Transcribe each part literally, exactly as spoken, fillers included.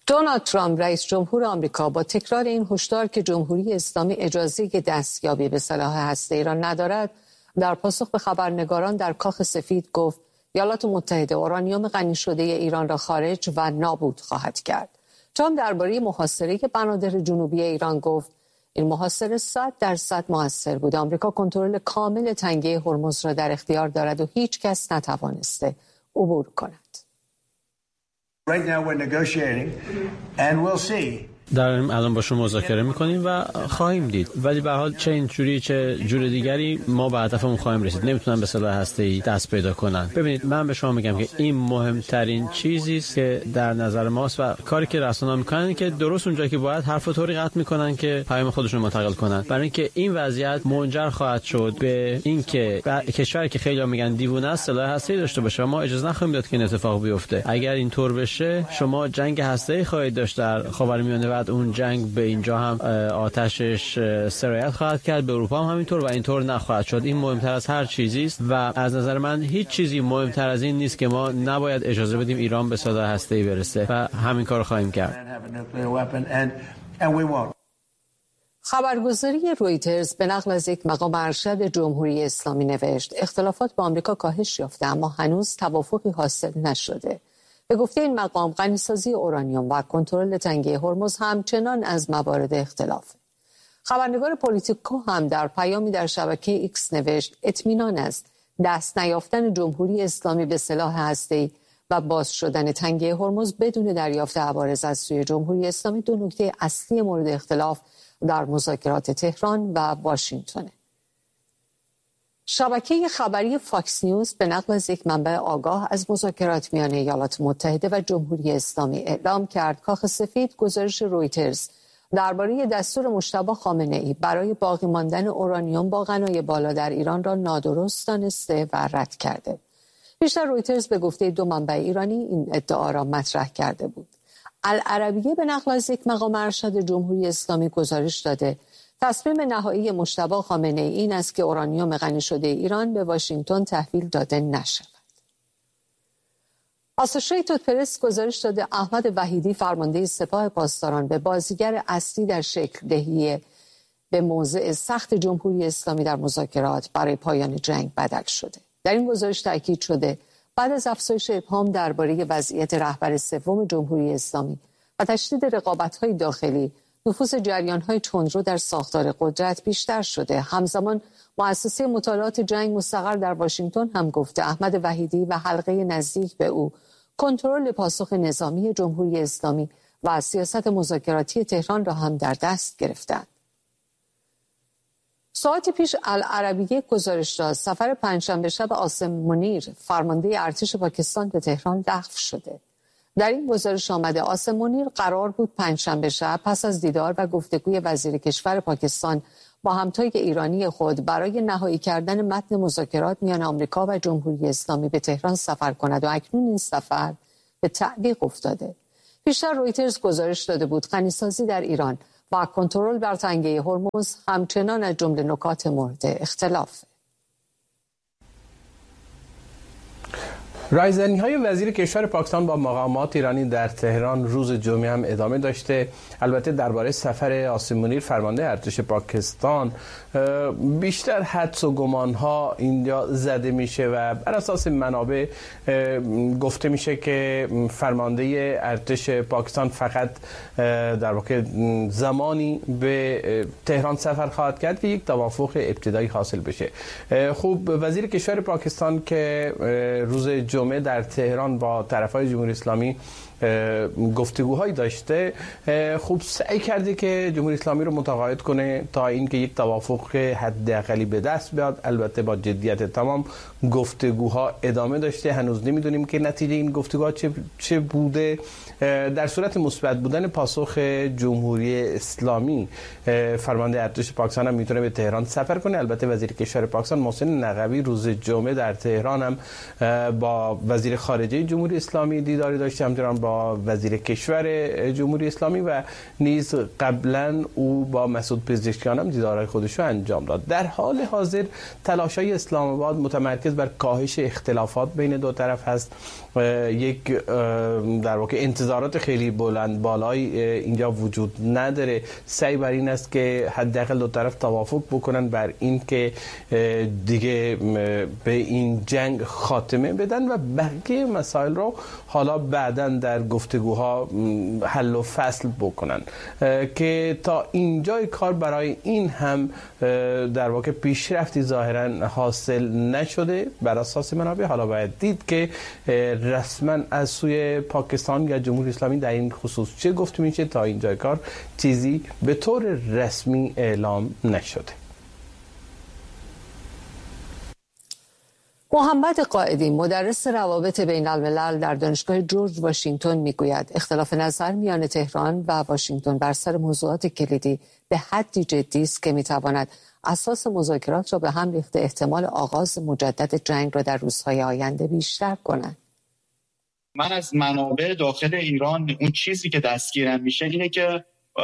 دونالد ترامپ رئیس جمهور آمریکا با تکرار این هشدار که جمهوری اسلامی اجازه دستیابی به سلاح هسته‌ای را ندارد، در پاسخ به خبرنگاران در کاخ سفید گفت ایالات متحده اورانیوم غنی شده ایران را خارج و نابود خواهد کرد. ترامپ درباره محاصره بنادر جنوبی ایران گفت این محاصره صد درصد موثر بود. آمریکا کنترل کامل تنگه هرمز را در اختیار دارد و هیچ کس نتوانسته عبور کند. Right now we're negotiating and we'll see. داریم الان با شما مذاکره میکنیم و خواهیم دید، ولی به هر حال چه اینجوری چه جور دیگری ما به هدفمون خواهیم رسید. نمیتونن به سلاح هسته‌ای دست پیدا کنن. ببینید من به شما میگم که این مهمترین چیزی است که در نظر ماست و کاری که رسانه‌ها میکنن که درست اونجایی که باید حرف و طوری قطع میکنن که پیام خودشون منتقل کنن، برای اینکه این وضعیت منجر خواهد شد به اینکه کشوری که خیلی‌ها میگن دیوونه است سلاح هسته‌ای داشته باشه و ما اجازه نخواهیم داد که این اتفاق بیفته. اگر اینطور بشه شما جنگ هسته‌ای خواهید داشت در خاورمیانه. بعد اون جنگ به اینجا هم آتشش سرایت خواهد کرد، به اروپا هم همینطور و اینطور نخواهد شد. این مهمتر از هر چیزی است و از نظر من هیچ چیزی مهمتر از این نیست که ما نباید اجازه بدیم ایران به سلاح هسته‌ای برسه و همین کارو خواهیم کرد. خبرگزاری رویترز به نقل از یک مقام ارشد جمهوری اسلامی نوشت اختلافات با آمریکا کاهش یافته اما هنوز توافقی حاصل نشده. به گفته این مقام غنیسازی اورانیوم و کنترل تنگه هرمز همچنان از موارد اختلاف. خبرنگار پولیتیکو هم در پیامی در شبکه ایکس نوشت اطمینان است دست نیافتن جمهوری اسلامی به سلاح هسته‌ای و باز شدن تنگه هرمز بدون دریافت عوارض از سوی جمهوری اسلامی دو نکته اصلی مورد اختلاف در مذاکرات تهران و واشنگتن. شبکه خبری فاکس نیوز به نقل از یک منبع آگاه از مذاکرات میان ایالات متحده و جمهوری اسلامی اعلام کرد کاخ سفید گزارش رویترز درباره دستور مجتبی خامنه‌ای برای باقی ماندن اورانیوم با غنای بالا در ایران را نادرست دانسته و رد کرده. بیشتر رویترز به گفته دو منبع ایرانی این ادعا را مطرح کرده بود. العربیه به نقل از یک مقام ارشد جمهوری اسلامی گزارش داده تصمیم نهایی مجتبی خامنه‌ای این است که اورانیوم غنی شده ایران به واشنگتن تحویل داده نشود. آسوشیتد پرس گزارش داده احمد وحیدی فرمانده سپاه پاسداران به بازیگر اصلی در شکل دهی به موضع سخت جمهوری اسلامی در مذاکرات برای پایان جنگ بدل شده. در این گزارش تاکید شده بعد از افزایش ابهام درباره وضعیت رهبر سوم جمهوری اسلامی و تشدید رقابت‌های داخلی نفوذ جریان‌های تندرو در ساختار قدرت بیشتر شده. همزمان مؤسسه مطالعات جنگ مستقر در واشنگتن هم گفته احمد وحیدی و حلقه نزدیک به او کنترل پاسخ نظامی جمهوری اسلامی و سیاست مذاکراتی تهران را هم در دست گرفتند. ساعتی پیش العربیه گزارش داد سفر پنجشنبه شب عاصم منیر فرمانده ارتش پاکستان به تهران لغو شده. در این گزارش آمده عاصم منیر قرار بود پنجشنبه شب پس از دیدار و گفتگوی وزیر کشور پاکستان با همتای ایرانی خود برای نهایی کردن متن مذاکرات میان آمریکا و جمهوری اسلامی به تهران سفر کند و اکنون این سفر به تعلیق افتاده. پیشتر رویترز گزارش داده بود غنیسازی در ایران و کنترل بر تنگه هرمز همچنان از جمله نکات مورد اختلاف. رایزنی‌های وزیر کشور پاکستان با مقامات ایرانی در تهران روز جمعه هم ادامه داشته. البته درباره سفر عاصم منیر فرمانده ارتش پاکستان بیشتر حدس و گمان‌ها اینجا زده میشه و بر اساس منابع گفته میشه که فرمانده ارتش پاکستان فقط در واقع زمانی به تهران سفر خواهد کرد که یک توافق ابتدایی حاصل بشه. خوب وزیر کشور پاکستان که روز جمعه در تهران با طرفای جمهوری اسلامی گفتگوهایی داشته خوب سعی کرده که جمهوری اسلامی رو متقاعد کنه تا اینکه یک توافق حداقلی به دست بیاد. البته با جدیت تمام گفتگوها ادامه داشته. هنوز نمیدونیم که نتیجه این گفتگوها چه چه بوده. در صورت مثبت بودن پاسخ جمهوری اسلامی فرمانده ارتش پاکستان هم میتونه به تهران سفر کنه. البته وزیر کشور پاکستان محسن نقوی روز جمعه در تهران هم با با وزیر خارجه جمهوری اسلامی دیداری داشته، همچنان با وزیر کشور جمهوری اسلامی و نیز قبلا او با مسعود پزشکیان هم دیدارهای خودش رو انجام داد. در حال حاضر تلاش‌های اسلام آباد متمرکز بر کاهش اختلافات بین دو طرف هست. یک در واقع انتظارات خیلی بلند بالای اینجا وجود نداره. سعی بر این است که حداقل دو طرف توافق بکنن بر این که دیگه به این جنگ خاتمه بدن و بقیه مسائل رو حالا بعداً در گفتگوها حل و فصل بکنن که تا اینجای کار برای این هم در واقع پیشرفتی ظاهراً حاصل نشده بر اساس منابع. حالا باید دید که رسما از سوی پاکستان یا جمهوری اسلامی در این خصوص چه گفته میشه. تا اینجای کار چیزی به طور رسمی اعلام نشده. محمد قائدی مدرس روابط بین الملل در دانشگاه جورج واشنگتن میگوید اختلاف نظر میان تهران و واشنگتن بر سر موضوعات کلیدی به حدی جدی است که میتواند اساس مذاکرات را به هم ریخته احتمال آغاز مجدد جنگ را در روزهای آینده بیشتر کند. من از منابع داخل ایران اون چیزی که دستگیرم میشه اینه که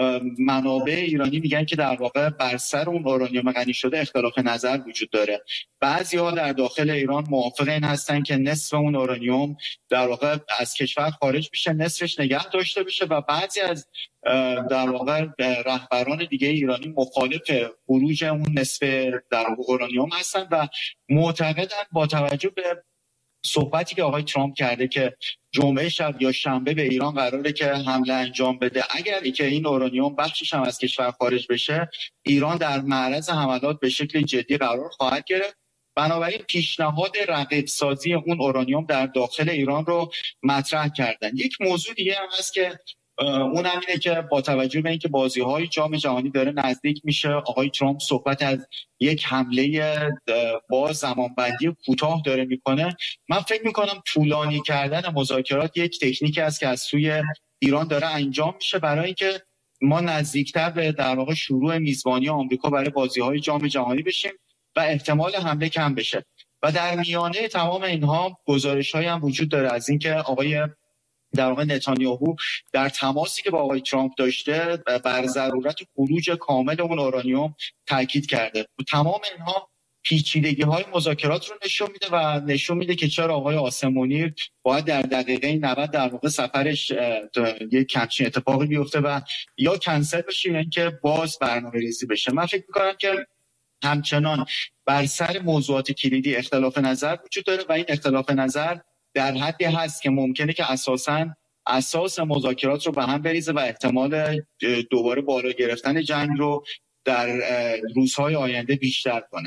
منابع ایرانی میگن که در واقع بر سر اون اورانیوم غنی شده اختلاف نظر وجود داره. بعضی‌ها در داخل ایران موافق این هستن که نصف اون اورانیوم در واقع از کشور خارج بشه، نصفش نگه داشته بشه و بعضی از در واقع رهبران دیگه ایرانی مخالف خروج اون نصف در واقع اورانیوم هستن و معتقدن با توجه به صحبتی که آقای ترامپ کرده که جمعه شب یا شنبه به ایران قراره که حمله انجام بده، اگر که این اورانیوم بخشش هم از کشور خارج بشه ایران در معرض حملات به شکل جدی قرار خواهد گرفت. بنابراین پیشنهاد رقیب سازی اون اورانیوم در داخل ایران رو مطرح کردن. یک موضوع دیگه هم هست که اون هم اینه که با توجه به اینکه بازی‌های جام جهانی داره نزدیک میشه، آقای ترامپ صحبت از یک حمله با زمانبندی کوتاه داره میکنه. من فکر میکنم طولانی کردن مذاکرات یک تکنیکی است که از سوی ایران داره انجام میشه برای اینکه ما نزدیکتر به در واقع شروع میزبانی آمریکا برای بازی‌های جام جهانی بشیم و احتمال حمله کم بشه. و در میانه تمام اینها گزارش‌هایی هم وجود داره از اینکه آقای در واقع نتانیاهو در تماسی که با آقای ترامپ داشته بر ضرورت خروج کامل اون اورانیوم تاکید کرده. تمام اینها پیچیدگی‌های مذاکرات رو نشون میده و نشون میده که چرا آقای قاسم منیر باید در دقیقه نود در واقع سفرش یک همچین اتفاقی بیفته و یا کنسل بشه یا اینکه باز برنامه‌ریزی بشه. من فکر می‌کنم که همچنان بر سر موضوعات کلیدی اختلاف نظر وجود داره و این اختلاف نظر در حدی هست که ممکنه که اساساً اساس مذاکرات رو به هم بریزه و احتمال دوباره بالا گرفتن جنگ رو در روزهای آینده بیشتر کنه.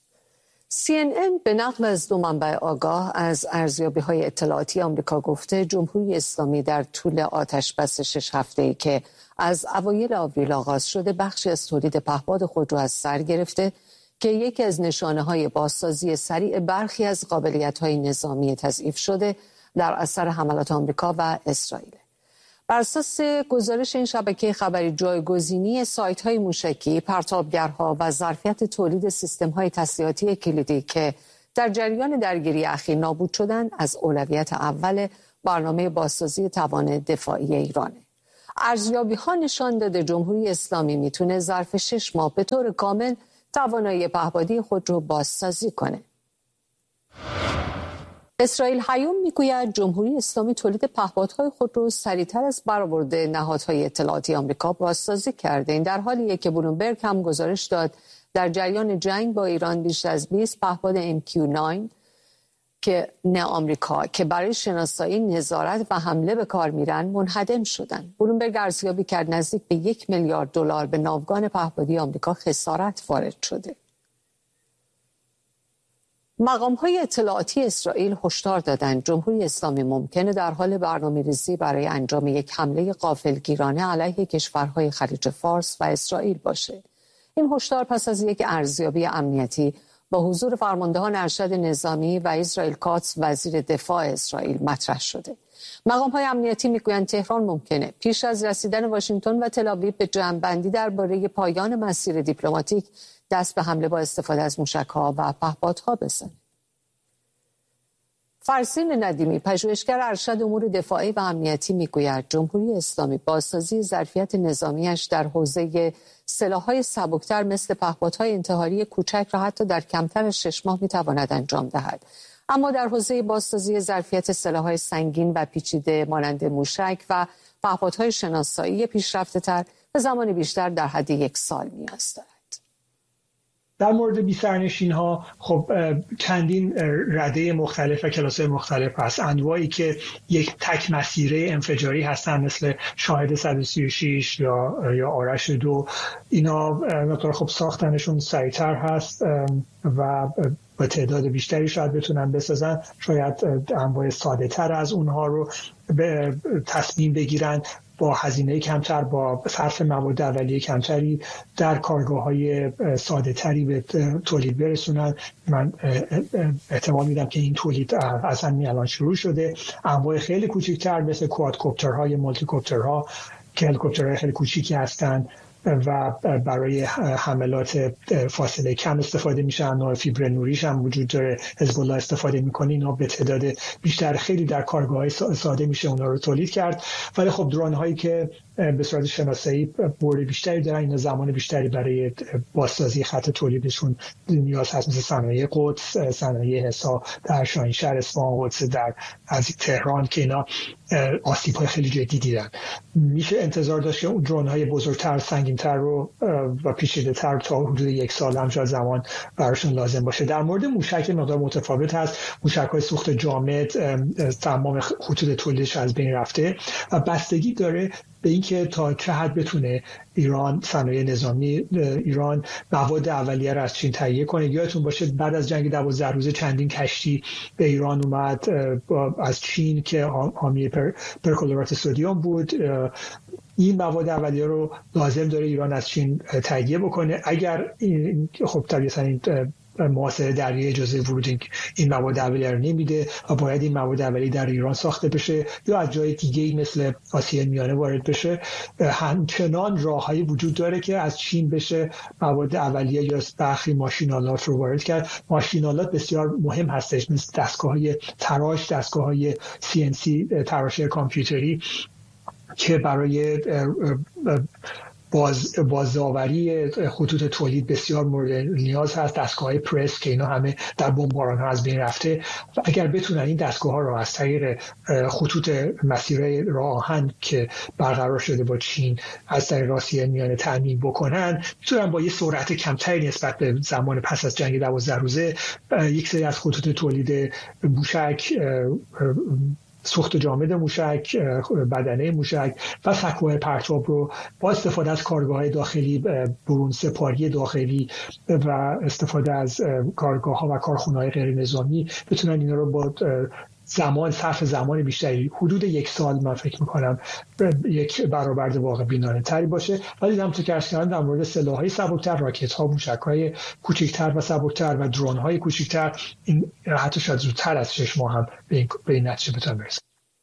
سی ان ان به نقل از دو منبع آگاه از ارزیابی‌های اطلاعاتی آمریکا گفته جمهوری اسلامی در طول آتش‌بس شش هفته‌ای که از اوایل آوریل آغاز شده بخشی از تولید پهپاد خود را از سر گرفته که یکی از نشانه‌های بازسازی سریع برخی از قابلیت‌های نظامی تضعیف شده در اثر حملات آمریکا و اسرائیل. بر اساس گزارش این شبکه خبری جایگزینی سایت‌های موشکی، پرتابگرها و ظرفیت تولید سیستم‌های تسلیحاتی کلیدی که در جریان درگیری اخیر نابود شدند از اولویت اول برنامه بازسازی توان دفاعی ایرانه. ارزیابی‌ها نشان داده جمهوری اسلامی میتونه ظرف شش ماه به طور کامل توانایی پهپادی خود را بازسازی کنه. اسرائیل هیوم میگوید جمهوری اسلامی تولید پهپادهای خود را سریعتر از برآورده نهادهای اطلاعاتی آمریکا بازسازی کرده. این در حالیه که بلومبرگ هم گزارش داد در جریان جنگ با ایران بیش از بیست پهپاد ام کیو نه که نه آمریکا که برای شناسایی، نظارت و حمله به کار میرن منهدم شدن. بلومبرگ ارزیابی کرد نزدیک به یک میلیارد دلار به ناوگان پهپادی آمریکا خسارت وارد شده. مقام‌های اطلاعاتی اسرائیل هشدار دادند جمهوری اسلامی ممکنه در حال برنامه‌ریزی برای انجام یک حمله غافلگیرانه علیه کشورهای خلیج فارس و اسرائیل باشه. این هشدار پس از یک ارزیابی امنیتی با حضور فرماندهان ارشد نظامی و اسرائیل کاتس وزیر دفاع اسرائیل مطرح شده. مقام‌های امنیتی میگویند تهران ممکنه پیش از رسیدن واشنگتن و تل‌آویو به جمع‌بندی درباره پایان مسیر دیپلماتیک دست به حمله با استفاده از موشک‌ها و پهپادها بزنه. فرسین ندیمی، پژوهشگر ارشد امور دفاعی و امنیتی، میگوید جمهوری اسلامی بازسازی ظرفیت نظامیش در حوزه سلاح‌های سبکتر مثل پهپادهای انتحاری کوچک را حتی در کمتر از شش ماه میتواند انجام دهد. اما در حوزه بازسازی ظرفیت سلاح‌های سنگین و پیچیده مانند موشک و پهپادهای شناسایی پیشرفته‌تر به زمان بیشتر در حد یک سال نیاز دارد. در مورد بی‌سرنشین ها خب چندین رده مختلف و کلاس مختلف هست. انواعی که یک تک مسیره انفجاری هستن مثل شاهد صد و سی و شش یا یا آرش دو، اینا مقدار خب ساختنشون سریعتر هست و با تعداد بیشتری شاید بتونن بسازن. شاید انواع ساده تر از اونها رو به تصمیم بگیرن، با هزینه کمتر، با صرف مواد اولیه کمتری در کارگاه‌های ساده‌تری به تولید برسونن. من احتمال میدم که این تولید از همین الان شروع شده. انواع خیلی کوچکتر مثل کوادکوپترها یا مولتیکوپترها که هلیکوپترهای خیلی کوچیکی هستن و برای حملات فاصله کم استفاده میشن. نوع فیبر نوریش هم وجود داره، حزب الله استفاده میکنه. اینا به تعداد بیشتر خیلی در کارگاه‌های ساده میشه اونا رو تولید کرد. ولی خب درون هایی که به صورت شناسایی برد بیشتری دارن، اینا زمان بیشتری برای بازسازی خط تولیدشون نیاز هست، مثل صنایع قدس، صنایع حصار در شاهینشهر، اصفهان، قدس در از تهران که اینا آسیب‌های خیلی جدی دیدن. میشه انتظار داشت که درون‌های بزرگتر، سنگین‌تر رو و پیچیده‌تر تا حدود یک سال هم شاید زمان براشون لازم باشه. در مورد موشک مقدار متفاوت هست. موشک‌های سوخت جامد تمام خطوط تولیدش از بین رفته و بستگی داره به اینکه تا چه حد بتونه ایران، صنایع نظامی ایران مواد اولیه را از چین تهیه کنه. یادتون باشه بعد از جنگ دوازده روزه چندین کشتی به ایران اومد از چین که حامی پر، پرکلورات سدیم بود. این مواد اولیه رو لازم داره ایران از چین تهیه بکنه. اگر این خب طبیعتاً این محاصره دریایی اجازه ورود این مواد اولیه رو نمیده و باید این مواد اولیه در ایران ساخته بشه یا از جای دیگه‌ای مثل آسیای میانه وارد بشه. همچنان راههایی وجود داره که از چین بشه مواد اولیه یا برخی ماشین‌آلات رو وارد کرد. ماشین‌آلات بسیار مهم هستش، مثل دستگاه‌های تراش، دستگاه‌های سی ان سی تراش کامپیوتری که برای باز بازآوری خطوط تولید بسیار مورد نیاز هست. دستگاه‌های پرس که اینا همه در بمباران ها از بین رفته و اگر بتونن این دستگاه ها رو از طریق خطوط مسیره راه آهن که برقرار شده با چین از طریق آسیای میانه تامین بکنن، میتونن با یه سرعت کمتری نسبت به زمان پس از جنگ دوازده روزه یک سری از خطوط تولید موشک، سوخت جامد موشک، بدنه موشک و سکوهای پرتاب رو با استفاده از کارگاه‌های داخلی، برون سپاری داخلی و استفاده از کارگاه‌ها و کارخونه‌های غیر نظامی بتونن اینا رو با زمان صرف زمان بیشتری، حدود یک سال من فکر میکنم یک برآورد واقع بینانه تری باشه. ولی همونطور که عرض کردم در مورد سلاح‌های سبکتر، راکت‌ها، موشک‌های کوچکتر و سبکتر و درون‌های کوچکتر، این حتی شاید زودتر از شش ماه هم به این نتیجه بتونن برسن.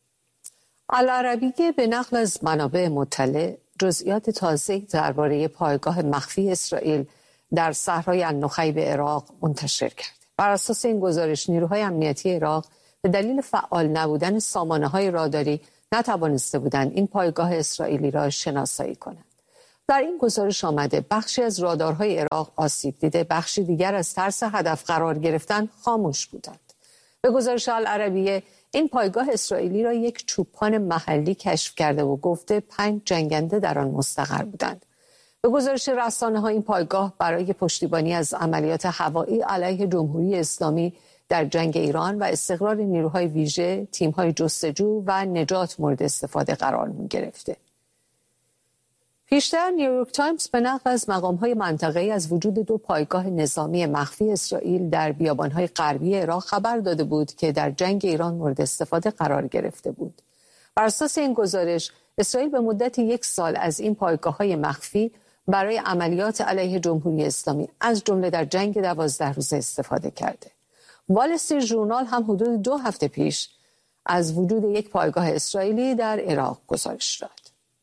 العربیه به نقل از منابع مطلع جزئیات تازه درباره پایگاه مخفی اسرائیل در صحرای النخیل به عراق منتشر کرد. بر اساس این گزارش نیروهای امنیتی عراق به دلیل فعال نبودن سامانه‌های راداری نتوانسته بودند این پایگاه اسرائیلی را شناسایی کنند. در این گزارش آمده بخشی از رادارهای عراق آسیب دیده، بخشی دیگر از ترس هدف قرار گرفتن خاموش بودند. به گزارش العربیه این پایگاه اسرائیلی را یک چوپان محلی کشف کرده و گفته پنج جنگنده در آن مستقر بودند. به گزارش رسانه‌ها این پایگاه برای پشتیبانی از عملیات هوایی علیه جمهوری اسلامی در جنگ ایران و استقرار نیروهای ویژه، تیم‌های جستجو و نجات مورد استفاده قرار می‌گرفته. پیشتر نیویورک تایمز به نقل از مقام‌های منطقه‌ای از وجود دو پایگاه نظامی مخفی اسرائیل در بیابان‌های غربی عراق خبر داده بود که در جنگ ایران مورد استفاده قرار گرفته بود. بر اساس این گزارش، اسرائیل به مدت یک سال از این پایگاه‌های مخفی برای عملیات علیه جمهوری اسلامی از جمله در جنگ دوازده روزه استفاده کرده. وال استریت ژورنال هم حدود دو هفته پیش از وجود یک پایگاه اسرائیلی در عراق گزارش داد.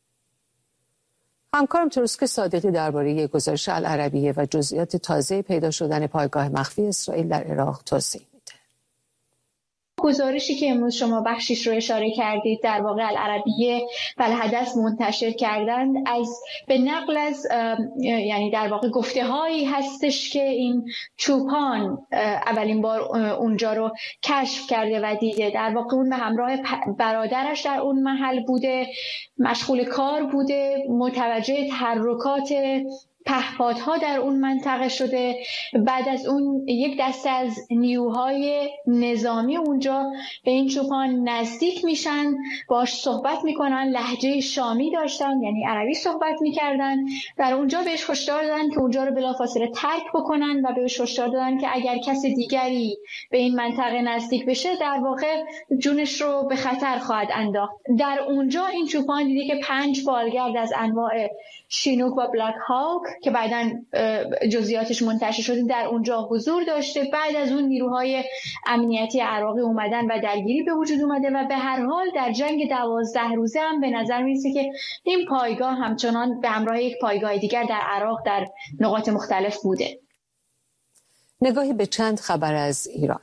همکارم تروسک صادقی درباره گزارش العربیه و جزئیات تازه پیدا شدن پایگاه مخفی اسرائیل در عراق توضیح میده. گزارشی که امروز شما بخشیش رو اشاره کردید در واقع العربیه و الحدث منتشر کردند از به نقل از یعنی در واقع گفته هایی هستش که این چوپان اولین بار اونجا رو کشف کرده و دیده. در واقع اون به همراه برادرش در اون محل بوده، مشغول کار بوده، متوجه تحرکات پهپادها در اون منطقه شده. بعد از اون یک دسته از نیروهای نظامی اونجا به این چوپان نزدیک میشن، باش صحبت میکنن، لهجه شامی داشتن یعنی عربی صحبت میکردن. در اونجا بهش هشدار دادن که اونجا رو بلافاصله ترک بکنن و بهش هشدار دادن که اگر کس دیگری به این منطقه نزدیک بشه در واقع جونش رو به خطر خواهد انداخت. در اونجا این چوپان دیده که پنج بالگرد از انواع شینوک و بلک هاک که بعداً جزئیاتش منتشر شده در اونجا حضور داشته. بعد از اون نیروهای امنیتی عراقی اومدن و درگیری به وجود اومده و به هر حال در جنگ دوازده روزه هم به نظر میرسه که این پایگاه همچنان به همراه یک پایگاه دیگر در عراق در نقاط مختلف بوده. نگاهی به چند خبر از ایران.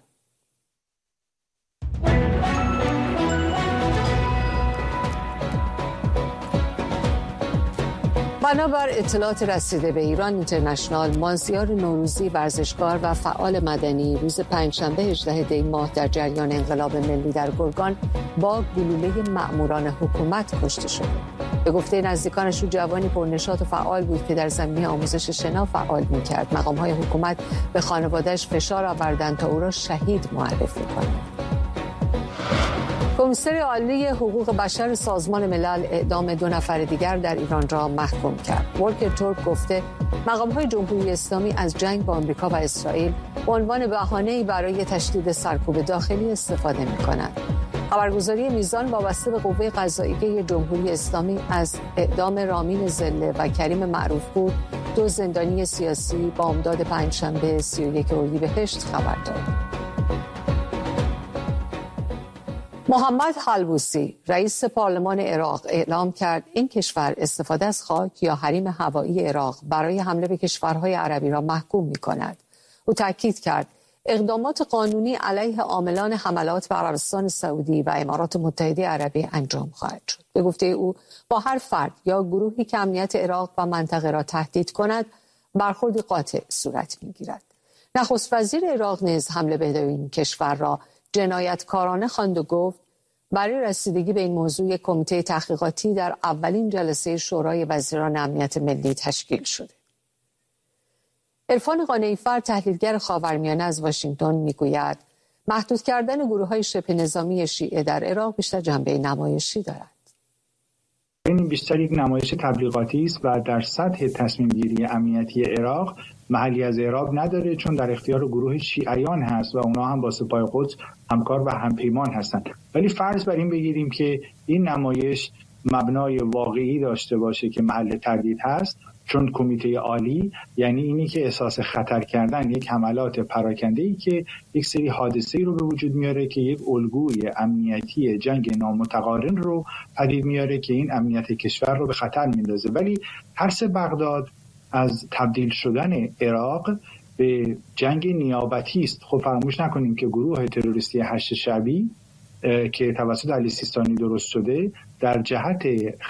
بنابر اطلاعات رسیده به ایران اینترنشنال، مازیار نوروزی ورزشکار و فعال مدنی روز پنجشنبه هجدهم دی ماه در جریان انقلاب ملی در گرگان با گلوله مأموران حکومت کشته شد. به گفته نزدیکانش او جوانی پرنشاط و فعال بود که در زمینه آموزش شنا فعال می‌کرد. مقام‌های حکومت به خانواده‌اش فشار آوردند تا او را شهید معرفی کنند. کمیسر عالی حقوق بشر سازمان ملل اعدام دو نفر دیگر در ایران را محکوم کرد. ولکر تورک گفته مقام‌های جمهوری اسلامی از جنگ با آمریکا و اسرائیل به عنوان بهانه‌ای برای تشدید سرکوب داخلی استفاده می‌کنند. خبرگزاری میزان وابسته به قوه قضاییه جمهوری اسلامی از اعدام رامین زله و کریم معروفپور، دو زندانی سیاسی، بامداد پنجشنبه سی و یک اردیبهشت خبر داد. محمد حلبوسی رئیس پارلمان عراق اعلام کرد این کشور استفاده از خاک یا حریم هوایی عراق برای حمله به کشورهای عربی را محکوم می‌کند. او تاکید کرد اقدامات قانونی علیه عاملان حملات به عربستان سعودی و امارات متحده عربی انجام خواهد شد. به گفته او با هر فرد یا گروهی که امنیت عراق و منطقه را تهدید کند برخوردی قاطع صورت می‌گیرد. نخست وزیر عراق نیز حمله به این کشور را جنایتکارانه خواند و گفت برای رسیدگی به این موضوع یک کمیته تحقیقاتی در اولین جلسه شورای وزیران امنیت ملی تشکیل شده. عرفان قانعی‌فر تحلیلگر خاورمیانه از واشنگتن میگوید محدود کردن گروه‌های شبه نظامی شیعه در عراق بیشتر جنبه نمایشی دارد. این بیشتر یک نمایش تبلیغاتی است و در سطح تصمیم گیری امنیتی عراق محلی از عراق نداره، چون در اختیار گروه شیعیان هست و اونا هم با سپاه قدس همکار و همپیمان هستند. ولی فرض بر این بگیریم که این نمایش مبنای واقعی داشته باشه که محل تردید هست، چون کمیته عالی یعنی اینی که احساس خطر کردن یک حملات پراکنده‌ای که یک سری حادثه‌ای رو به وجود میاره که یک الگوی امنیتی جنگ نامتقارن رو پدید میاره که این امنیت کشور رو به خطر میندازه. ولی ترس بغداد از تبدیل شدن عراق به جنگ نیابتی است. خب فراموش نکنیم که گروه تروریستی هشت شعبی که توسط علی سیستانی درست شده در جهت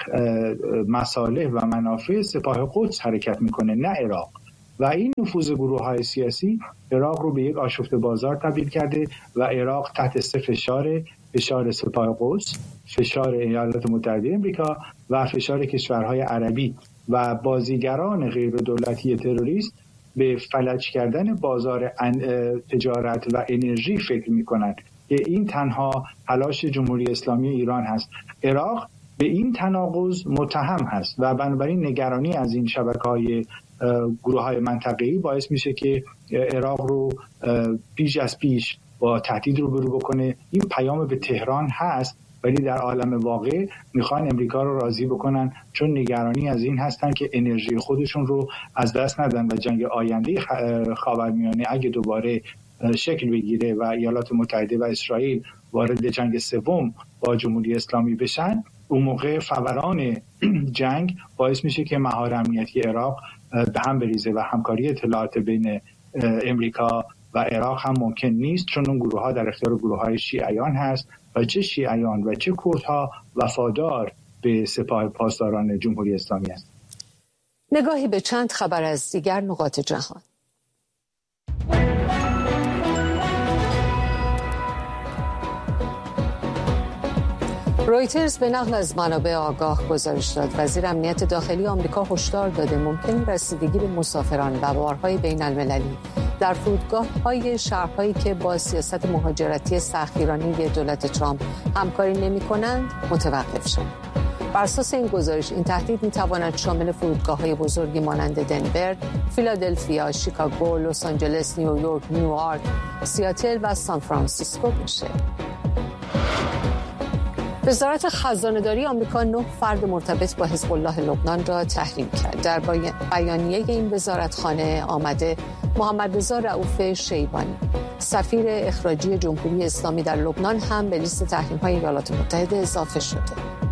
مصالح و منافع سپاه قدس حرکت میکنه، نه عراق. و این نفوذ گروه‌های سیاسی عراق رو به یک آشفته بازار تبدیل کرده و عراق تحت سه فشار: فشار سپاه قدس، فشار ایالات متحده آمریکا و فشار کشورهای عربی و بازیگران غیر دولتی تروریست به فلج کردن بازار تجارت و انرژی فکر میکنند که این تنها تلاش جمهوری اسلامی ایران هست. عراق به این تناقض متهم هست و بنابراین نگرانی از این شبکه‌های گروه‌های منطقه‌ای باعث میشه که عراق رو پیش از پیش با تهدید روبرو بکنه. این پیام به تهران هست، ولی در عالم واقع میخوان امریکا رو راضی بکنن، چون نگرانی از این هستن که انرژی خودشون رو از دست ندن و جنگ آینده خاورمیانه اگه دوباره شکل بگیره و ایالات متحده و اسرائیل وارد جنگ سوم با جمهوری اسلامی بشن، اون موقع فوران جنگ باعث میشه که مهار امنیتی عراق به هم بریزه و همکاری اطلاعات بین امریکا و عراق هم ممکن نیست، چون اون گروه ها در اختیار گروه های شیعیان هست و چه شیعیان و چه کردها وفادار به سپاه پاسداران جمهوری اسلامی است. نگاهی به چند خبر از دیگر نقاط جهان. رویترز به نقل از منابع آگاه گزارش داد وزیر امنیت داخلی آمریکا هشدار داده ممکن رسیدگی به مسافران و بارهای بین المللی در فرودگاه‌های شهرهایی که با سیاست مهاجرتی سختگیرانه دولت ترامپ همکاری نمی‌کنند متوقف شد. بر اساس این گزارش این تهدید می‌تواند شامل فرودگاه‌های بزرگی مانند دنور، فیلادلفیا، شیکاگو، لس آنجلس، نیویورک، نیویورک، سیاتل و سان فرانسیسکو باشد. وزارت خزانه‌داری آمریکا نه فرد مرتبط با حزب الله لبنان را تحریم کرد. در بیانیه این وزارتخانه آمده محمد رضا رؤوف شیبانی، سفیر اخراجی جمهوری اسلامی در لبنان، هم به لیست تحریم‌های ایالات متحده اضافه شده.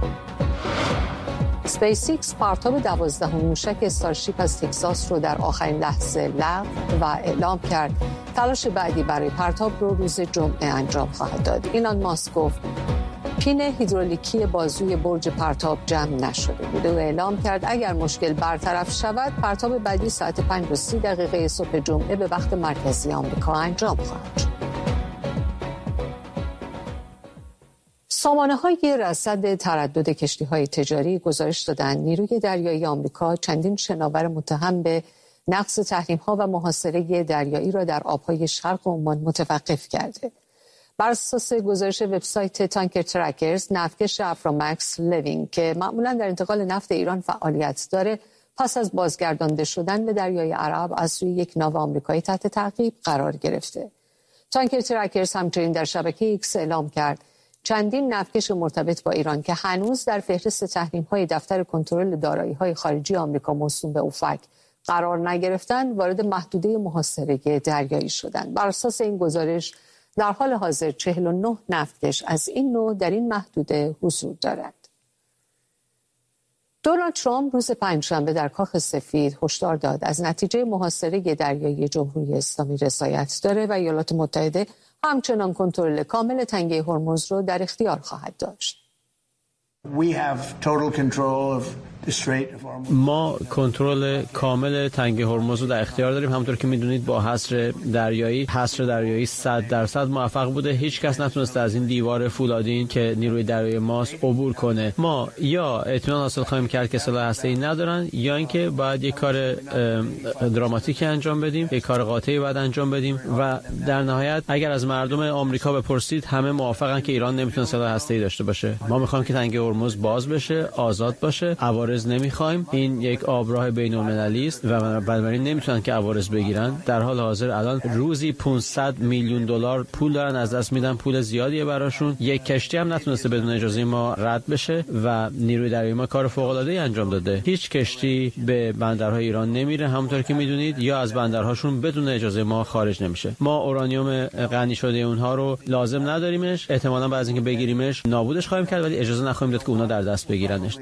اسپیس ایکس پرتاب دوازدهمین موشک استارشیپ از تگزاس رو در آخرین لحظه لغو و اعلام کرد. تلاش بعدی برای پرتاب رو روز جمعه انجام خواهد داد. ایلان ماسک گفت پین هیدرولیکی بازوی برج پرتاب جمع نشده بود و اعلام کرد اگر مشکل برطرف شود پرتاب بعدی ساعت پنج و سی دقیقه صبح جمعه به وقت مرکزی آمریکا انجام خواهد شد. سامانه‌های رصد تردد کشتی‌های تجاری گزارش دادند نیروی دریایی آمریکا چندین شناور متهم به نقض تحریم‌ها و محاصره دریایی را در آب‌های شرق عمان متوقف کرده. بر اساس گزارش وبسایت تانکر ترکرز، نفتکش افرامکس لوینگ که معمولاً در انتقال نفت ایران فعالیت داره، پس از بازگردانده شدن به دریای عرب از سوی یک ناو آمریکایی تحت تعقیب قرار گرفته. تانکر ترکرز همچنین در شبکه ایکس اعلام کرد چندین نفتکش مرتبط با ایران که هنوز در فهرست تحریم‌های دفتر کنترل دارایی‌های خارجی آمریکا موسوم به اوفک قرار نگرفتند، وارد محدوده محاصره دریایی شدند. بر اساس این گزارش در حال حاضر چهل و نه نفتکش از این نوع در این محدوده حضور دارد. دونالد ترامپ روز پنجشنبه در کاخ سفید هشدار داد از نتیجه محاصره دریایی جمهوری اسلامی رضایت داره و ایالات متحده همچنان کنترل کامل تنگه هرمز رو در اختیار خواهد داشت. We have total control of ما کنترل کامل تنگه هرمز رو در اختیار داریم. همونطور که میدونید با حصر دریایی حصر دریایی صد درصد موفق بوده. هیچ کس نتونسته از این دیوار فولادین که نیروی دریایی ماست عبور کنه. ما یا اطمینان حاصل خواهیم کرد که سلاح هسته‌ای ندارن یا اینکه باید یک کار دراماتیکی انجام بدیم، یک کار قاطعی باید انجام بدیم و در نهایت اگر از مردم آمریکا بپرسید همه موافقن که ایران نمیتونه سلاح هسته‌ای داشته باشه. ما میخوایم که تنگه هرمز باز بشه، آزاد باشه. عوارض نمیخوایم. این یک آبراه بین‌المللی است و بنابراین نمیتونن که عوارض بگیرن. در حال حاضر الان روزی پانصد میلیون دلار پول دارن از دست میدن، پول زیادیه براشون. یک کشتی هم نتونسته بدون اجازه ما رد بشه و نیروی دریایی ما کار فوق‌العاده‌ای انجام داده. هیچ کشتی به بندرهای ایران نمیره، همونطور که میدونید، یا از بندرهاشون بدون اجازه ما خارج نمیشه. ما اورانیوم غنی شده اونها رو لازم نداریمش. احتمالاً بعد از اینکه بگیریمش نابودش خواهیم کرد، ولی اجازه نخواهیم داد که اونا در دست بگیرنش.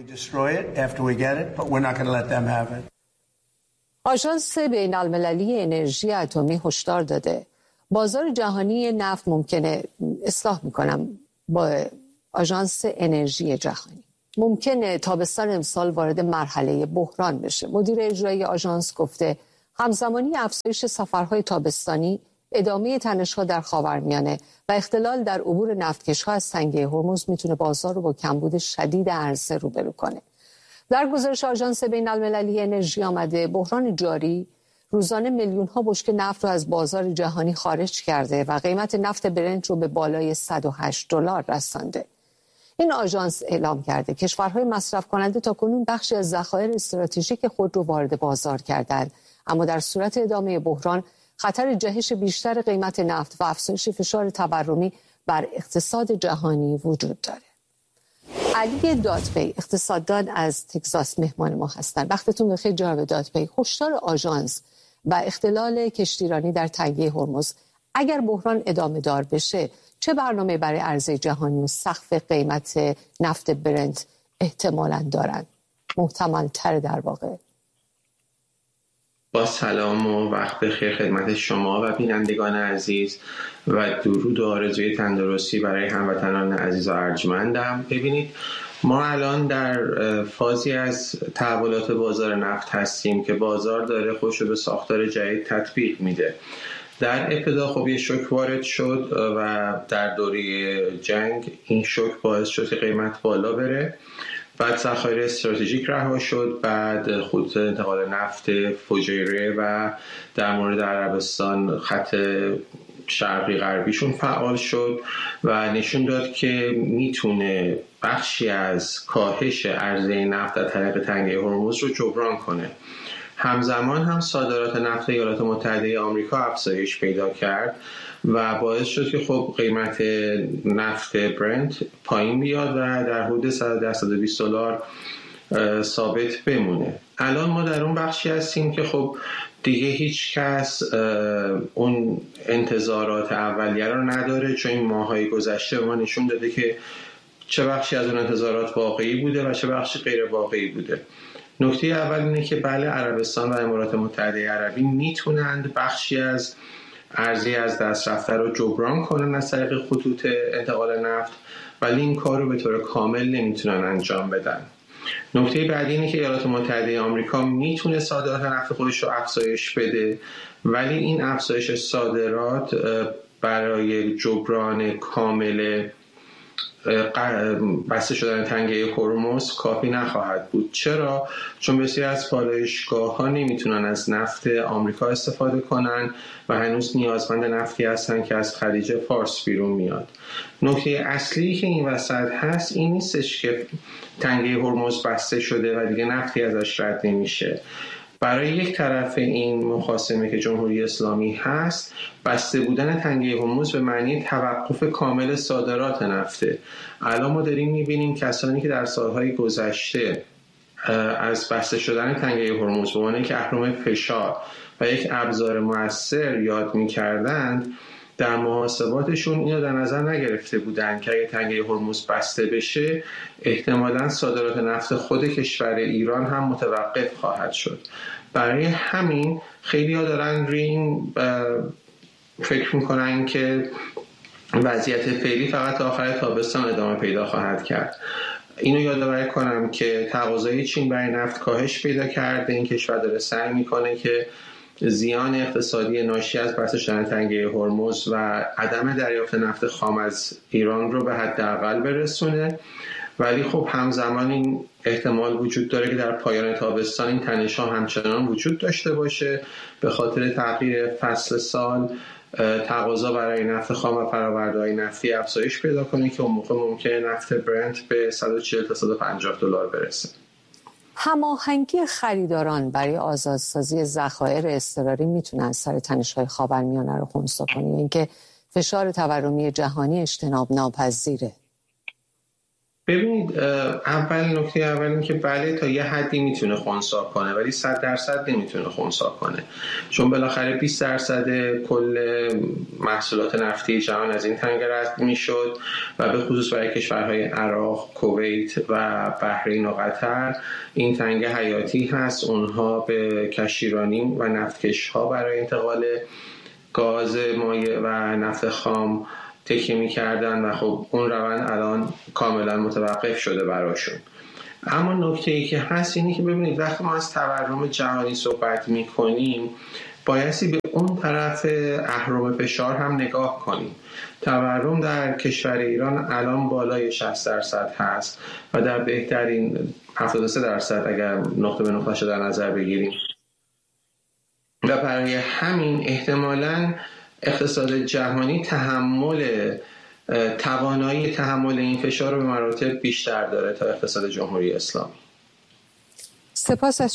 آژانس بین‌المللی انرژی اتمی هشدار داده بازار جهانی نفت ممکنه اصلاح میکنم با آژانس انرژی جهانی ممکنه تابستان امسال وارد مرحله بحران بشه. مدیر اجرایی آژانس گفته همزمانی افزایش سفرهای تابستانی، ادامه تنش‌ها در خاورمیانه و اختلال در عبور نفتکش‌ها از تنگه هرمز میتونه بازار رو با کمبود شدید عرضه روبرو کنه. در گزارش آژانس بین‌المللی انرژی آمده بحران جاری روزانه میلیون‌ها بشکه نفت رو از بازار جهانی خارج کرده و قیمت نفت برنت رو به بالای صد و هشت دلار رسانده. این آژانس اعلام کرده کشورهای مصرف کننده تاکنون بخشی از ذخایر استراتژیک خود رو وارد بازار کردند، اما در صورت ادامه بحران خطر جهش بیشتر قیمت نفت و افزایش فشار تورمی بر اقتصاد جهانی وجود داره. علی دادپی اقتصاددان از تگزاس مهمان ما هستند. وقتتون بخیر جناب دادپی. هشدار آژانس و اختلال کشتیرانی در تنگه هرمز اگر بحران ادامه دار بشه چه برنامه برای عرضه جهانی و سقف قیمت نفت برنت احتمالاً دارند؟ محتمل تر در واقع. با سلام و وقت بخیر خدمت شما و بینندگان عزیز و درود و آرزوی تندرستی برای هموطنان عزیز و ارجمندم. ببینید ما الان در فازی از تحولات بازار نفت هستیم که بازار داره خودش رو به ساختار جدید تطبیق میده. در ابتدا خب یه شوک وارد شد و در دوره جنگ این شوک باعث شد که قیمت بالا بره، بعد ذخایر استراتژیک رها شد، بعد خطوط انتقال نفت فوجیره و در مورد عربستان خط شرقی غربیشون فعال شد و نشون داد که میتونه بخشی از کاهش عرضه نفت در طریق تنگه هرمز رو جبران کنه. همزمان هم صادرات نفت ایالات متحده آمریکا افزایش پیدا کرد و باعث شد که خب قیمت نفت برنت پایین بیاد و در حدود صد و ده تا صد و بیست دلار ثابت بمونه. الان ما در اون بخشی هستیم که خب دیگه هیچ کس اون انتظارات اولیه رو نداره، چون این ماهای گذشته ما نشون داده که چه بخشی از اون انتظارات واقعی بوده و چه بخشی غیر واقعی بوده. نکته اول اینه که بله عربستان و امارات متحده عربی میتونند بخشی از عرضه از دست رفته رو جبران کنن از طریق خطوط انتقال نفت، ولی این کار رو به طور کامل نمیتونن انجام بدن. نکته بعدی اینه که ایالات متحده آمریکا میتونه صادرات نفت خودش رو افزایش بده، ولی این افزایش صادرات برای جبران کامل بسته شدن تنگه هرمز کافی نخواهد بود. چرا؟ چون بسیاری از پالایشگاه ها نمیتونن از نفت آمریکا استفاده کنن و هنوز نیازمند نفتی هستن که از خلیج فارس بیرون میاد. نکته اصلی که این وسط هست این نیستش که تنگه هرمز بسته شده و دیگه نفتی ازش رد نمیشه. برای یک طرف این مخاصمه که جمهوری اسلامی هست، بسته بودن تنگه هرمز به معنی توقف کامل صادرات نفته. الان ما داریم میبینیم کسانی که در سالهای گذشته از بسته شدن تنگه هرمز به عنوان یک اهرم فشار و یک ابزار مؤثر یاد میکردند، در محاسباتشون اینو در نظر نگرفته بودن که اگه تنگه هرمز بسته بشه احتمالاً صادرات نفت خود کشور ایران هم متوقف خواهد شد. برای همین خیلی ها دارن روی این فکر میکنن که وضعیت فعلی فقط تا آخر تابستان ادامه پیدا خواهد کرد. اینو یادآوری کنم که تقاضای چین برای نفت کاهش پیدا کرده. این کشور داره سعی میکنه که زیان اقتصادی ناشی از بسته شدن تنگه هرمز و عدم دریافت نفت خام از ایران رو به حداقل برسونه، ولی خب همزمان این احتمال وجود داره که در پایان تابستان این تنش‌ها همچنان وجود داشته باشه. به خاطر تغییر فصل سال تقاضا برای نفت خام و فرآورده‌های نفتی افزایش پیدا کنه که اون موقع ممکنه نفت برنت به صد و چهل تا صد و پنجاه دلار برسه. هماهنگی خریداران برای آزادسازی ذخایر اضطراری میتونه از سر تنش‌های خاورمیانه رو خنثی کنه، اینکه فشار تورمی جهانی اجتناب ناپذیره؟ ببینید، اول نکته اول این که بله تا یه حدی میتونه خنثی کنه، ولی صد درصد نمیتونه خنثی کنه، چون بالاخره بیست درصد کل محصولات نفتی جهان از این تنگه رد میشد و به خصوص برای کشورهای عراق، کویت و بحرین و قطر این تنگه حیاتی هست. اونها به کشتیرانی و نفتکش ها برای انتقال گاز مایع و نفت خام تکیه می‌کردن و خب اون روند الان کاملا متوقف شده براشون. اما نکته‌ای که هست اینه که ببینید وقتی ما از تورم جهانی صحبت می‌کنیم بایستی به اون طرف اهرم فشار هم نگاه کنیم. تورم در کشور ایران الان بالای شصت درصد هست و در بهترین هفتاد و سه درصد اگر نقطه به نقطه در نظر بگیریم و برای همین احتمالاً اقتصاد جهانی تحمل توانایی تحمل این فشار رو به مراتب بیشتر داره تا اقتصاد جمهوری اسلامی. سپاس از